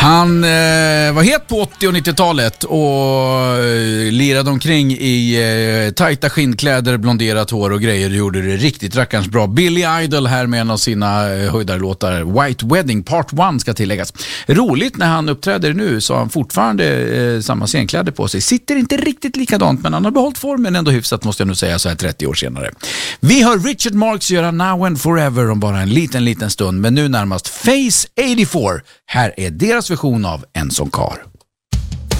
Han var het på 80- och 90-talet och lirade omkring i tajta skinnkläder, blonderat hår och grejer. Gjorde det riktigt rackarns bra. Billy Idol här med en av sina höjdarlåtar. White Wedding Part 1 ska tilläggas. Roligt när han uppträder nu så har han fortfarande samma scenkläder på sig. Sitter inte riktigt likadant, men han har behållit formen ändå hyfsat, måste jag nu säga, så här 30 år senare. Vi hör Richard Marx göra Now and Forever om bara en liten stund, men nu närmast Face 84. Här är deras version av En sån kar.